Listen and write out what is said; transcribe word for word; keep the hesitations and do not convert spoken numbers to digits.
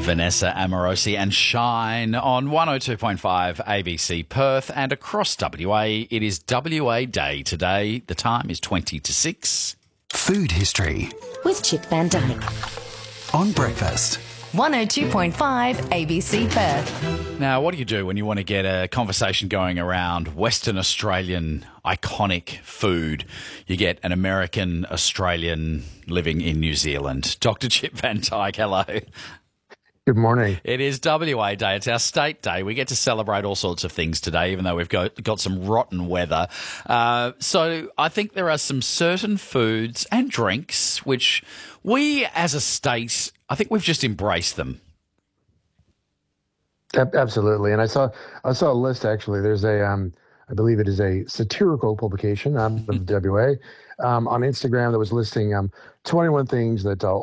Vanessa Amorosi and Shine on one oh two point five A B C Perth and across W A. It is W A Day today. The time is twenty to six. Food history with Chip Van Dyke on breakfast. one oh two point five A B C Perth. Now, what do you do when you want to get a conversation going around Western Australian iconic food? You get an American Australian living in New Zealand. Doctor Chip Van Dyke, hello. Good morning. It is W A Day. It's our state day. We get to celebrate all sorts of things today, even though we've got, got some rotten weather. Uh, so I think there are some certain foods and drinks which we as a state, I think we've just embraced them. Absolutely. And I saw I saw a list, actually. There's a, um, I believe it is a satirical publication out of W A um, on Instagram that was listing um, twenty-one things that uh,